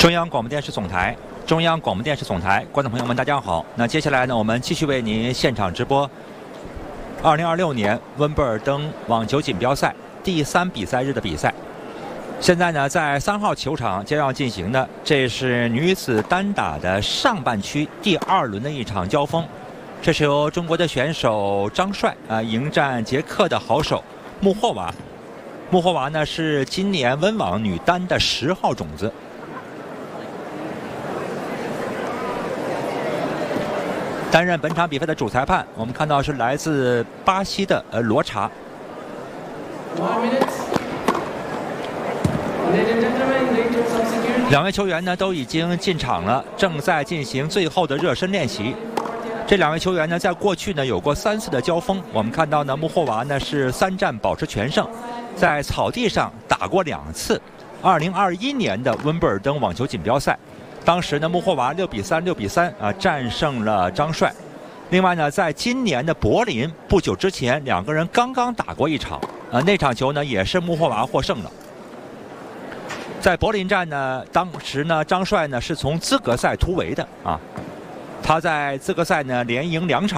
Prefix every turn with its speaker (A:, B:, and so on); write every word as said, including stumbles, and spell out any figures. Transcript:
A: 中央广播电视总台，中央广播电视总台，观众朋友们，大家好。那接下来呢，我们继续为您现场直播二零二六年温布尔登网球锦标赛第三比赛日的比赛。现在呢，在三号球场将要进行的，这是女子单打的上半区第二轮的一场交锋。这是由中国的选手张帅啊、呃、迎战捷克的好手穆霍娃。穆霍娃呢是今年温网女单的十号种子。担任本场比赛的主裁判，我们看到是来自巴西的呃罗查。两位球员呢都已经进场了，正在进行最后的热身练习。这两位球员呢，在过去呢有过三次的交锋。我们看到呢，穆霍娃呢是三战保持全胜，在草地上打过两次。二零二一年的温布尔登网球锦标赛，当时呢穆霍娃六比三、六比三啊战胜了张帅。另外呢，在今年的柏林不久之前，两个人刚刚打过一场啊，那场球呢也是穆霍娃获胜了。在柏林站呢，当时呢张帅呢是从资格赛突围的啊。他在资格赛呢连赢两场。